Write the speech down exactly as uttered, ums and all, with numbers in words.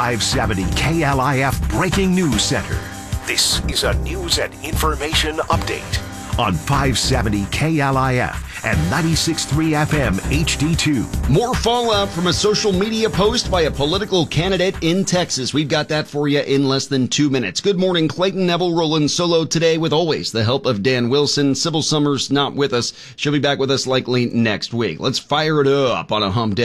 five seventy K L I F Breaking News Center. This is a news and information update on five seventy K L I F and ninety-six point three F M H D two. More fallout from a social media post by a political candidate in Texas. We've got that for you in less than two minutes. Good morning, Clayton Neville rolling solo today with always the help of Dan Wilson. Sybil Summers not with us. She'll be back with us likely next week. Let's fire it up on a hump day.